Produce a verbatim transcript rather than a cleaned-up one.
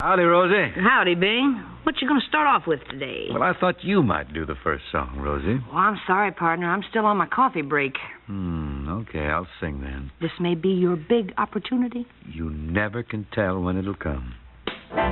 Howdy, Rosie. Howdy, Bing. What you going to start off with today? Well, I thought you might do the first song, Rosie. Well, I'm sorry, partner. I'm still on my coffee break. Hmm, okay, I'll sing then. This may be your big opportunity. You never can tell when it'll come.